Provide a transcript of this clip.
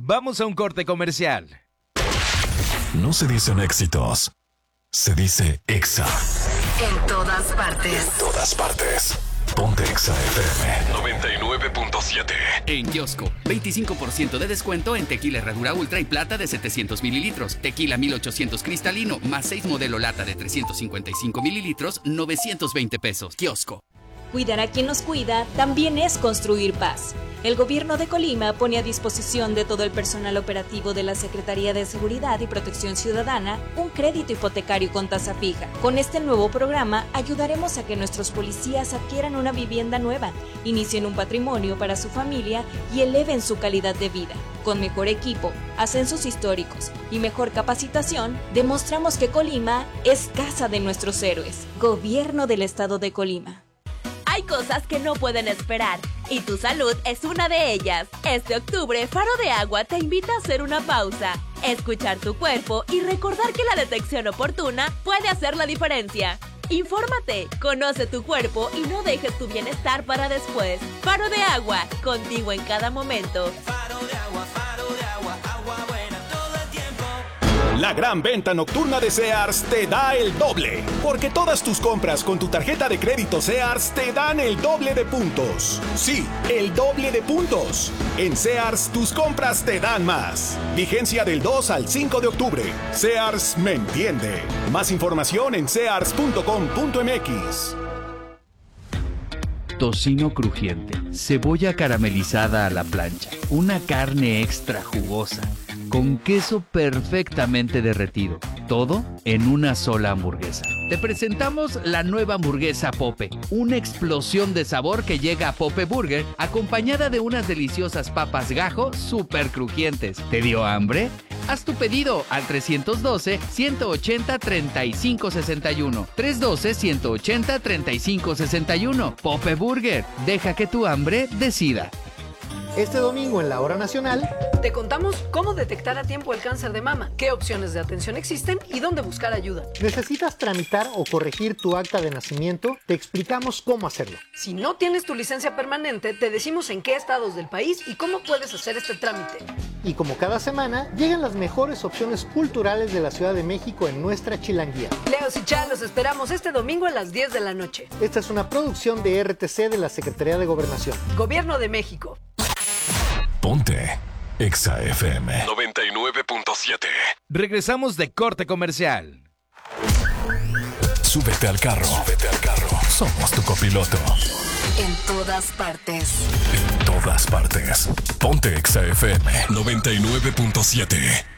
Vamos a un corte comercial. No se dicen éxitos, se dice Exa. En todas partes. En todas partes. Ponte Exa FM 99.7. En Kiosco, 25% de descuento en tequila Herradura Ultra y Plata de 700 mililitros. Tequila 1800 cristalino, más 6 modelo lata de 355 mililitros, 920 pesos. Kiosco. Cuidar a quien nos cuida también es construir paz. El Gobierno de Colima pone a disposición de todo el personal operativo de la Secretaría de Seguridad y Protección Ciudadana un crédito hipotecario con tasa fija. Con este nuevo programa ayudaremos a que nuestros policías adquieran una vivienda nueva, inicien un patrimonio para su familia y eleven su calidad de vida. Con mejor equipo, ascensos históricos y mejor capacitación, demostramos que Colima es casa de nuestros héroes. Gobierno del Estado de Colima. Hay cosas que no pueden esperar y tu salud es una de ellas. Este octubre, Faro de Agua te invita a hacer una pausa, escuchar tu cuerpo y recordar que la detección oportuna puede hacer la diferencia. Infórmate, conoce tu cuerpo y no dejes tu bienestar para después. Faro de Agua, contigo en cada momento. Faro de agua, agua buena todo el tiempo. La gran venta nocturna de Sears te da el doble, porque todas tus compras con tu tarjeta de crédito Sears te dan el doble de puntos. Sí, el doble de puntos. En Sears, tus compras te dan más. Vigencia del 2 al 5 de octubre. Sears me entiende. Más información en sears.com.mx. Tocino crujiente, cebolla caramelizada a la plancha, una carne extra jugosa, con queso perfectamente derretido, todo en una sola hamburguesa. Te presentamos la nueva hamburguesa Pope, una explosión de sabor que llega a Pope Burger acompañada de unas deliciosas papas gajo súper crujientes. ¿Te dio hambre? Haz tu pedido al 312-180-3561. 312-180-3561. Pope Burger. Deja que tu hambre decida. Este domingo en la Hora Nacional te contamos cómo detectar a tiempo el cáncer de mama, qué opciones de atención existen y dónde buscar ayuda. ¿Necesitas tramitar o corregir tu acta de nacimiento? Te explicamos cómo hacerlo. Si no tienes tu licencia permanente, te decimos en qué estados del país y cómo puedes hacer este trámite. Y como cada semana, llegan las mejores opciones culturales de la Ciudad de México en nuestra Chilanguía. Leos y Chá, los esperamos este domingo a las 10 de la noche. Esta es una producción de RTC de la Secretaría de Gobernación. Gobierno de México. Ponte Exa FM 99.7. Regresamos de corte comercial. Súbete al carro. Súbete al carro. Somos tu copiloto. En todas partes. En todas partes. Ponte Exa FM 99.7.